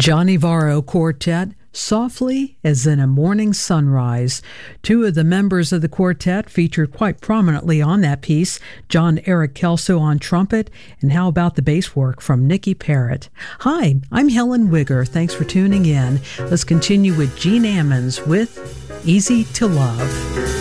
Johnny Varro Quartet, Softly as in a Morning Sunrise. Two of the members of the quartet featured quite prominently on that piece, John Eric Kelso on trumpet, and how about the bass work from Nikki Parrott? Hi, I'm Helen Wigger. Thanks for tuning in. Let's continue with Gene Ammons with Easy to Love.